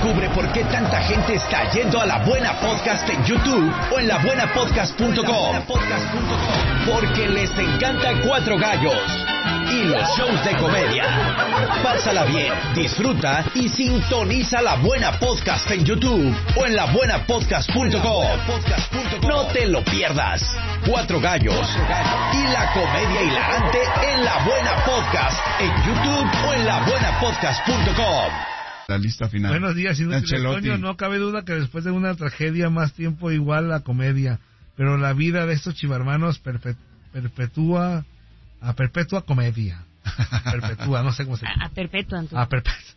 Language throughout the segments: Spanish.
Descubre por qué tanta gente está yendo a La Buena Podcast en YouTube o en labuenapodcast.com. Porque les encanta Cuatro Gallos y los shows de comedia. Pásala bien, disfruta y sintoniza La Buena Podcast en YouTube o en labuenapodcast.com. No te lo pierdas. Cuatro Gallos y la comedia hilarante en La Buena Podcast en YouTube o en labuenapodcast.com. La lista final. Buenos días, Antonio. No cabe duda que después de una tragedia, más tiempo igual la comedia. Pero la vida de estos chivarmanos perpetúa comedia. Perpetúa, no sé cómo se llama. A perpetua, Antonio.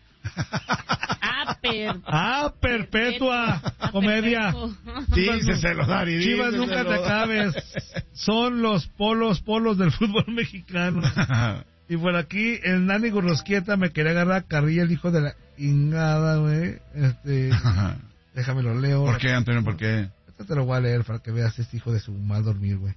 Perpetua comedia. Díceselo, Dari. Chivas, nunca te acabes. Son los polos del fútbol mexicano. Y por aquí, el Nani Gurrosquieta me quería agarrar carrilla, el hijo de la ingada, güey. Déjame lo leo. ¿Por qué, Antonio? ¿Por qué? Esto te lo voy a leer para que veas este hijo de su mal dormir, güey.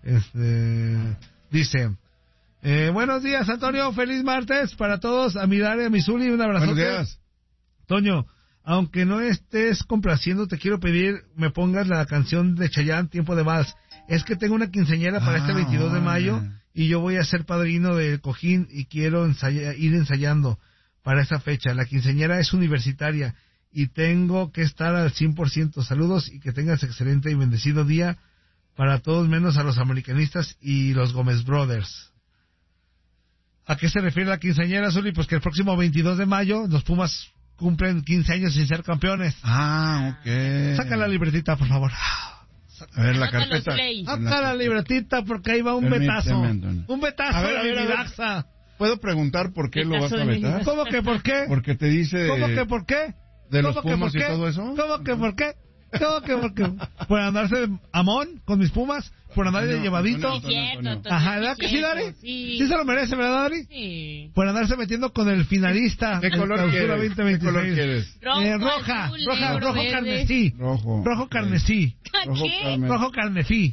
Dice... buenos días, Antonio. Feliz martes para todos. A mi Dare, a mi Zuli, un abrazo. Buenos días. Toño, aunque no estés complaciendo, te quiero pedir me pongas la canción de Chayanne, Tiempo de Vals. Es que tengo una quinceañera para este 22 de mayo y yo voy a ser padrino del cojín y quiero ir ensayando para esa fecha. La quinceañera es universitaria y tengo que estar al 100%. Saludos y que tengas excelente y bendecido día para todos menos a los americanistas y los Gómez Brothers. ¿A qué se refiere la quinceañera, Zuli? Pues que el próximo 22 de mayo los Pumas cumplen 15 años sin ser campeones. Ok. Saca la libretita, por favor. A ver, la carpeta. Saca la libretita porque ahí va un betazo. Un betazo de Vidaxa. ¿Puedo preguntar por qué lo vas a vetar? ¿Cómo que por qué? Porque te dice... ¿Cómo que por qué? ¿De los Pumas y todo eso? ¿Cómo que por qué? ¿Por andarse amón con mis Pumas? ¿Por andar de llevadito? Antonio. Ajá, ¿verdad que sí, Dari? Sí se lo merece, ¿verdad, Dari? Sí. Por andarse metiendo con el finalista. ¿Qué color quieres? ¿Qué color quieres? Rojo carnesí. Rojo carnesí. Rojo carnesí.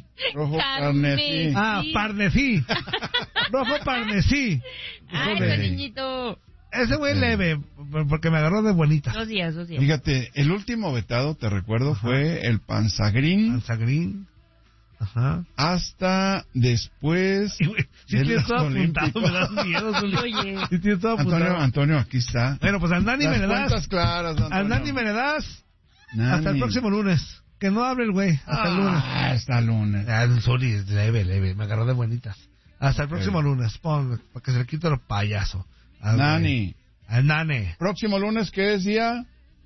Parnesí. Rojo parnesí. Ay, ese niñito. Ese güey leve, porque me agarró de buenita. 2 días. Fíjate, el último vetado, te recuerdo, fue el Panzagrín. Ajá. Hasta después si tienes todo apuntado, me das miedo. Oye. Si tienes todo apuntado. Antonio, aquí está. Bueno, pues al Nani me le das. Cuentas claras, Antonio. Al Nani me le das. Hasta el próximo lunes. Que no hable el güey. Hasta el lunes. Hasta el lunes. Sorry, leve. Me agarró de buenitas. Hasta el próximo lunes. Pon, para que se le quite lo payaso. Nani. Al Nane. Próximo lunes, ¿qué es día?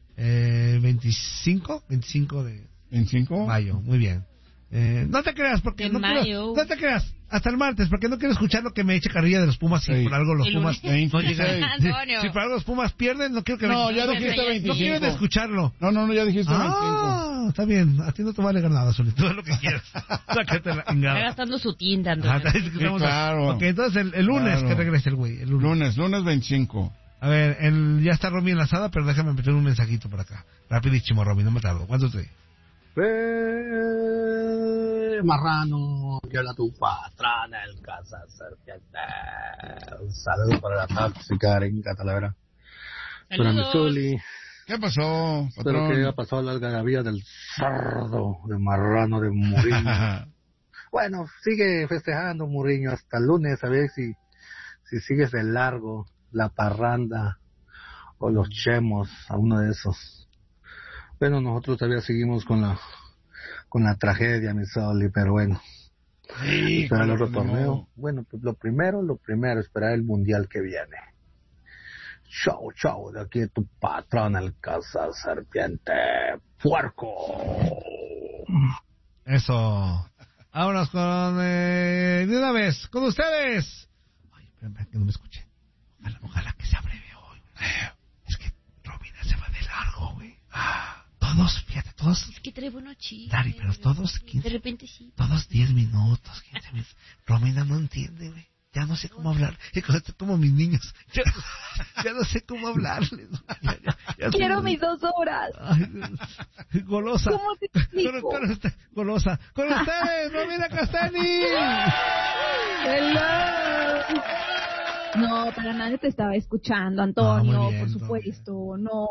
25 de 25 mayo, muy bien. No te creas, porque no te creas, hasta el martes, porque no quiero escuchar lo que me eche carrilla de los Pumas y por algo los Pumas no llegan. Si por algo los Pumas pierden, no quiero que ya dijiste 25. No quieren escucharlo. No, ya dijiste 25. Está bien, a ti no te vale nada, solito, todo lo que quieras. Sácate la Está gastando su tinta, Antonio. Claro. Ok, entonces el lunes que regrese el güey. Lunes 25. A ver, ya está Romy enlazada, pero déjame meter un mensajito por acá. Rapidísimo, Romy, no me tardo. ¿Cuánto estoy? Marrano, que habla tu patrona, el casa serpiente. Un saludo para la tóxica Arenca Talavera. Para mi Zuli. ¿Qué pasó, patrón? Espero que haya pasado la algarabía del cerdo, de Marrano, de Muriño. Bueno, sigue festejando, Muriño, hasta el lunes, a ver si sigues de largo la parranda o los chemos, a uno de esos. Bueno, nosotros todavía seguimos con la tragedia, mi Soli, pero bueno. Sí, esperar el otro torneo. Bueno, pues lo primero, esperar el mundial que viene. Chau, de aquí tu patrón, el casa serpiente, puerco. Eso. Vámonos con, de una vez, con ustedes. Ay, espérame, que no me escuché. Ojalá que sea breve hoy. Es que Romina se va de largo, güey. Todos, fíjate, todos. Es que trae buenos chistes. Dari, pero todos 15. De repente sí. Todos 10 minutos, 15 minutos. Romina no entiende, güey. Ya no sé cómo hablar. Es como mis niños. Ya no sé cómo hablarles. Ya Quiero mis 2 horas. Ay, golosa. ¿Cómo te explico? Golosa. Con ustedes, Romina Castani. Hello. No, para nadie te estaba escuchando, Antonio, por supuesto. No.